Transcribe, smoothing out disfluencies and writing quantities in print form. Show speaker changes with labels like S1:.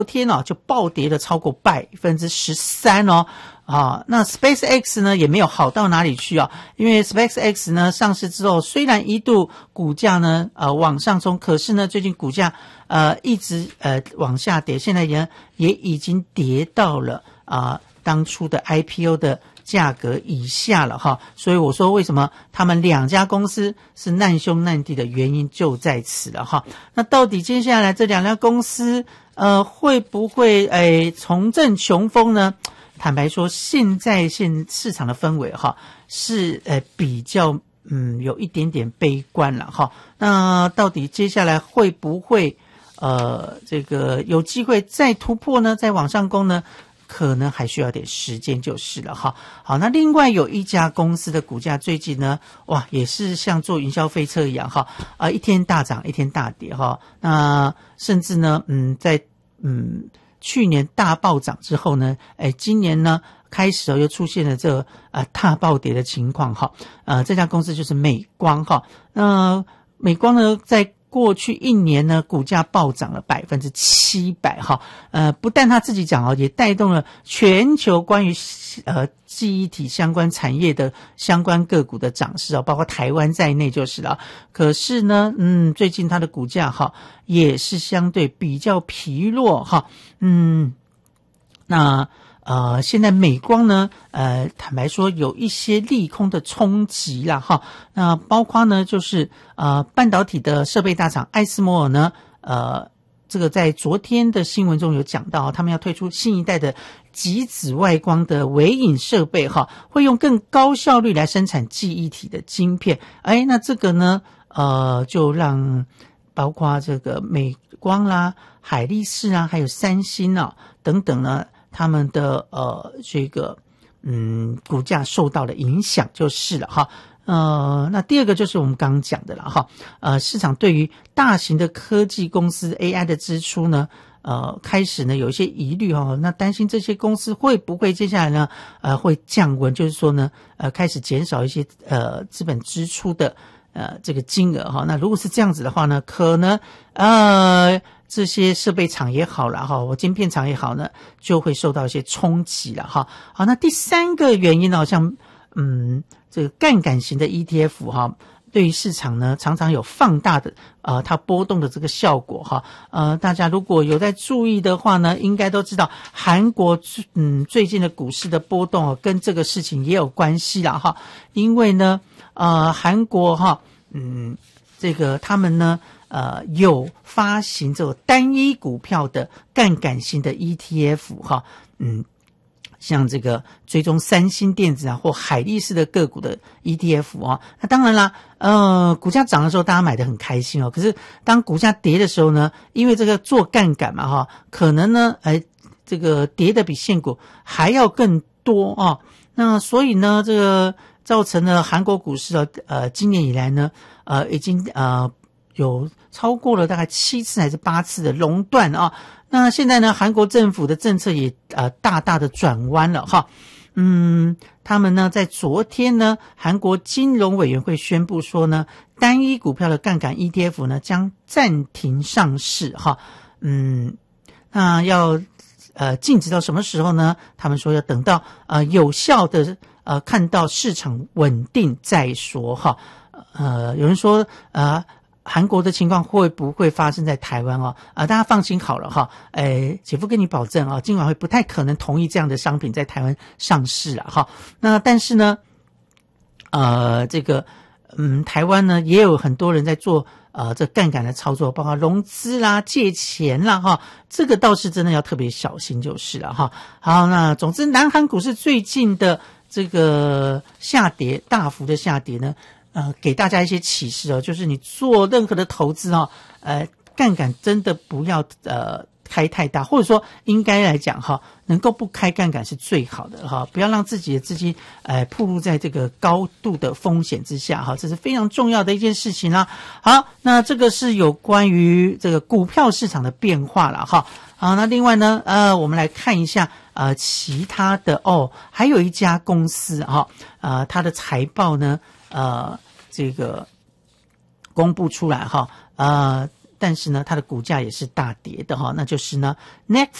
S1: 天就暴跌了超过13%哦。那 SpaceX 呢也没有好到哪里去因为 SpaceX 呢上市之后，虽然一度股价呢往上冲，可是呢最近股价一直往下跌，现在也已经跌到了当初的 IPO 的价格以下了所以我说为什么他们两家公司是难兄难弟的原因就在此了那到底接下来这两家公司会不会重振雄风呢？坦白说，现市场的氛围是比较有一点点悲观了那到底接下来会不会这个有机会再突破呢？再往上攻呢？可能还需要点时间就是了好，那另外有一家公司的股价最近呢，也是像坐云霄飞车一样一天大涨一天大跌那甚至呢在去年大暴涨之后呢，今年呢开始又出现了这个大暴跌的情况这家公司就是美光那美光呢在过去一年呢股价暴涨了700%不但他自己涨也带动了全球关于记忆体相关产业的相关个股的涨势包括台湾在内就是了。可是呢最近它的股价也是相对比较疲弱那现在美光呢坦白说有一些利空的冲击啦那包括呢就是半导体的设备大厂艾斯摩尔呢这个在昨天的新闻中有讲到他们要推出新一代的极紫外光的微影设备会用更高效率来生产记忆体的晶片那这个呢就让包括这个美光啦海力士还有三星等等呢他们的这个股价受到了影响就是了那第二个就是我们刚刚讲的了市场对于大型的科技公司 AI 的支出呢开始呢有一些疑虑那担心这些公司会不会接下来呢会降温，就是说呢开始减少一些资本支出的这个金额那如果是这样子的话呢，可能这些设备厂也好了我晶片厂也好呢，就会受到一些冲击了好，那第三个原因像这个杠杆型的 ETF 对于市场呢常常有放大的它波动的这个效果大家如果有在注意的话呢，应该都知道韩国最近的股市的波动跟这个事情也有关系啦因为呢韩国这个他们呢有发行这种单一股票的杠杆型的 ETF 像这个追踪三星电子或海力士的个股的 ETF 那当然啦股价涨的时候大家买得很开心可是当股价跌的时候呢，因为这个做杠杆嘛可能呢这个跌的比现股还要更多那所以呢这个造成了韩国股市今年以来呢已经有超过了大概7次还是8次的熔断那现在呢韩国政府的政策也大大的转弯了他们呢在昨天呢韩国金融委员会宣布说呢，单一股票的杠杆 ETF 呢将暂停上市那要禁止到什么时候呢？他们说要等到有效的看到市场稳定再说有人说韩国的情况会不会发生在台湾大家放心好了姐夫跟你保证金管会不太可能同意这样的商品在台湾上市了那但是呢这个台湾呢也有很多人在做这杠杆的操作，包括融资啦借钱啦这个倒是真的要特别小心就是了好，那总之南韩股市最近的这个下跌大幅的下跌呢给大家一些启示就是你做任何的投资杠杆真的不要开太大，或者说应该来讲能够不开杠杆是最好的不要让自己的资金暴露在这个高度的风险之下这是非常重要的一件事情啦。好，那这个是有关于这个股票市场的变化啦好，那另外呢我们来看一下其他的还有一家公司它的财报呢这个公布出来但是呢，它的股价也是大跌的哈，那就是呢 Netflix